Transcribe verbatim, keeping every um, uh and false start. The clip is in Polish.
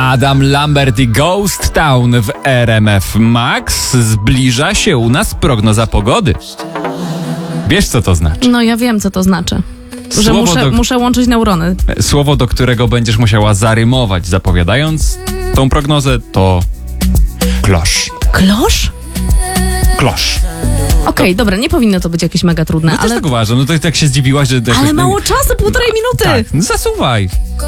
Adam Lambert i Ghost Town w R M F Max. Zbliża się u nas prognoza pogody. Wiesz, co to znaczy? No ja wiem, co to znaczy. Że Słowo muszę, do- muszę łączyć neurony. Słowo, do którego będziesz musiała zarymować, zapowiadając tą prognozę, to klosz. Klosz? Klosz. Okej, dobra, nie powinno to być jakieś mega trudne, No też ale... tak uważam, no to tak się zdziwiłaś, że... Ale mało czasu, półtorej minuty! Tak, no zasuwaj.